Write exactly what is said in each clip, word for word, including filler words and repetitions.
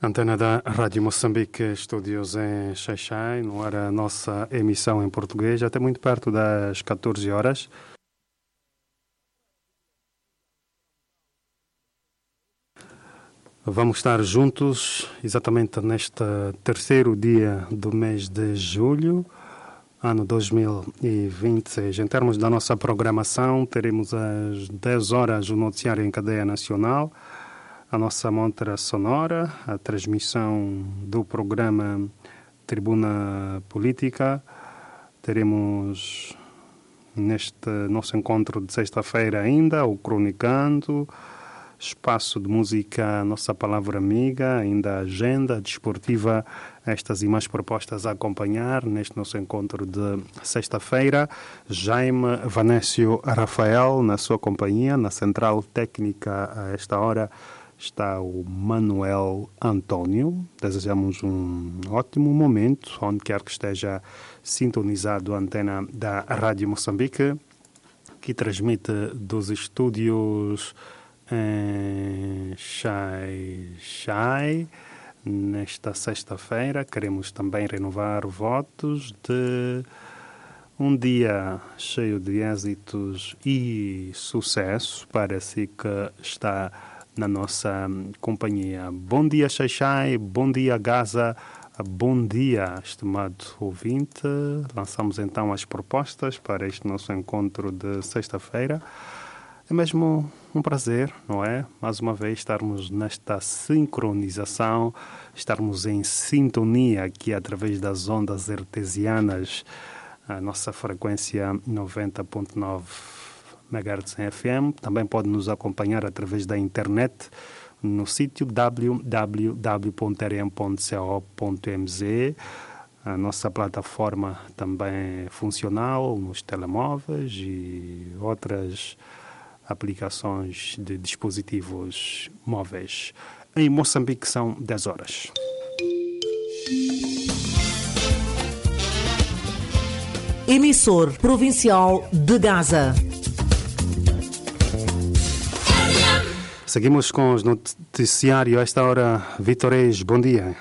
Antena da Rádio Moçambique, estúdios em Xai-Xai, no ar a nossa emissão em português, até muito perto das catorze horas. Vamos estar juntos exatamente neste terceiro dia do mês de julho, ano dois mil e vinte e seis. Em termos da nossa programação, teremos às dez horas o noticiário em cadeia nacional, a nossa montra sonora, a transmissão do programa Tribuna Política. Teremos neste nosso encontro de sexta-feira ainda o Cronicando, espaço de música Nossa Palavra Amiga, ainda a agenda desportiva, estas e mais propostas a acompanhar neste nosso encontro de sexta-feira. Jaime Vanécio Rafael na sua companhia, na central técnica a esta hora está o Manuel António. Desejamos um ótimo momento, onde quer que esteja sintonizado a antena da Rádio Moçambique, que transmite dos estúdios em Xai-Xai. Nesta sexta-feira queremos também renovar votos de um dia cheio de êxitos e sucesso para si que está na nossa companhia. Bom dia, Xai-Xai, bom dia, Gaza, bom dia, estimado ouvinte. Lançamos então as propostas para este nosso encontro de sexta-feira. É mesmo um prazer, não é? Mais uma vez estarmos nesta sincronização, estarmos em sintonia aqui através das ondas artesianas, a nossa frequência noventa ponto nove megahertz em F M. Também pode nos acompanhar através da internet no sítio w w w ponto r m ponto co ponto m z. A nossa plataforma também é funcional nos telemóveis e outras aplicações de dispositivos móveis. Em Moçambique são dez horas. Emissor provincial de Gaza. Seguimos com os noticiários a esta hora. Vitor Reis, bom dia.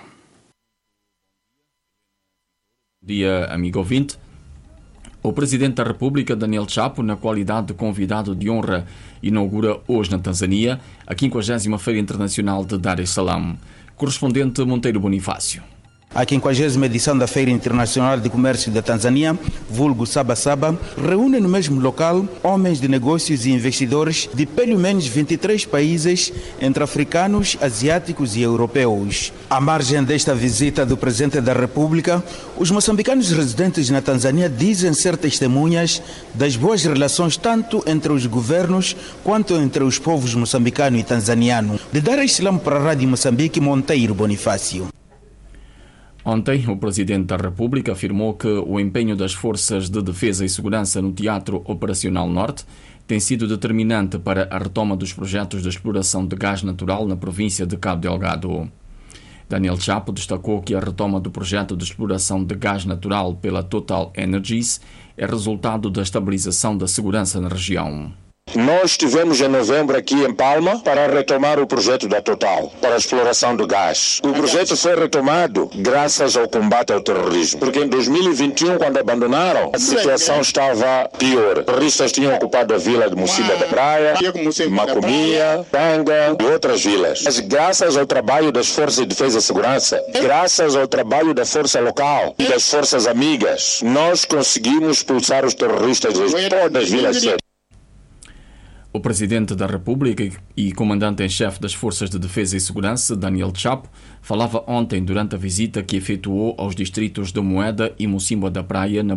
Bom dia, amigo ouvinte. O Presidente da República, Daniel Chapo, na qualidade de convidado de honra, inaugura hoje na Tanzânia a quinquagésima Feira Internacional de Dar es Salaam. Correspondente Monteiro Bonifácio. A quinquagésima edição da Feira Internacional de Comércio da Tanzânia, vulgo Saba Saba, reúne no mesmo local homens de negócios e investidores de pelo menos vinte e três países, entre africanos, asiáticos e europeus. À margem desta visita do Presidente da República, os moçambicanos residentes na Tanzânia dizem ser testemunhas das boas relações tanto entre os governos quanto entre os povos moçambicano e tanzaniano. De Dar es Salaam para a Rádio Moçambique, Monteiro Bonifácio. Ontem, o Presidente da República afirmou que o empenho das Forças de Defesa e Segurança no Teatro Operacional Norte tem sido determinante para a retoma dos projetos de exploração de gás natural na província de Cabo Delgado. Daniel Chapo destacou que a retoma do projeto de exploração de gás natural pela Total Energies é resultado da estabilização da segurança na região. Nós estivemos em novembro aqui em Palma para retomar o projeto da Total, para a exploração do gás. O projeto foi retomado graças ao combate ao terrorismo, porque em dois mil e vinte e um, quando abandonaram, a situação estava pior. Os terroristas tinham ocupado a vila de Mocília da Praia, Macomia, Tanga e outras vilas. Mas graças ao trabalho das Forças de Defesa e Segurança, graças ao trabalho da Força Local e das Forças Amigas, nós conseguimos expulsar os terroristas de todas as vilas. O Presidente da República e Comandante-em-Chefe das Forças de Defesa e Segurança, Daniel Chapo, falava ontem durante a visita que efetuou aos distritos de Moeda e Mocímboa da Praia, na